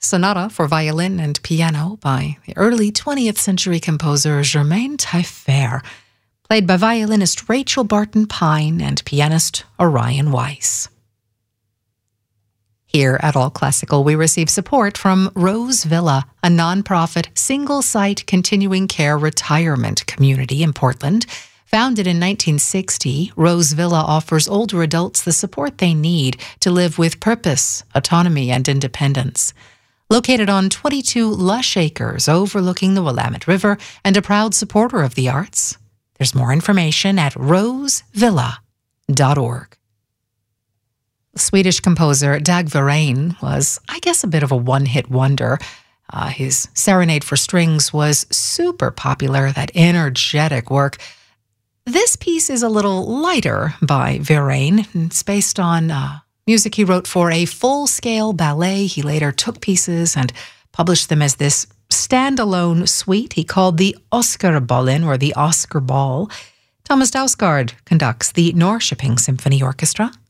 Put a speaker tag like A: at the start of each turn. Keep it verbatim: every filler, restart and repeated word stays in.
A: Sonata for Violin and Piano by the early twentieth century composer Germain Taillefer, played by violinist Rachel Barton Pine and pianist Orion Weiss. Here at All Classical, we receive support from Rose Villa, a nonprofit, single-site continuing care retirement community in Portland. Founded in nineteen sixty, Rose Villa offers older adults the support they need to live with purpose, autonomy, and independence. Located on twenty-two lush acres overlooking the Willamette River and a proud supporter of the arts, there's more information at rose villa dot org. Swedish composer Dag Verheyen was, I guess, a bit of a one-hit wonder. Uh, his Serenade for Strings was super popular, that energetic work. This piece is a little lighter by Verheyen. It's based on uh, music he wrote for a full-scale ballet. He later took pieces and published them as this standalone suite he called the Oscarbollen, or the Oscar Ball. Thomas Dausgaard conducts the Norrköping Symphony Orchestra.